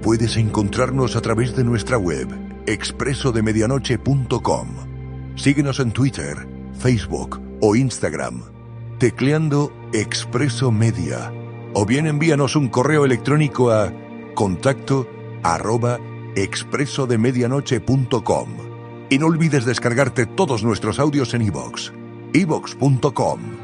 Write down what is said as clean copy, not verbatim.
Puedes encontrarnos a través de nuestra web, expresodemedianoche.com. Síguenos en Twitter, Facebook o Instagram, tecleando Expreso Media. O bien envíanos un correo electrónico a contacto@expresodemedianoche.com. Y no olvides descargarte todos nuestros audios en iVoox, iVoox.com.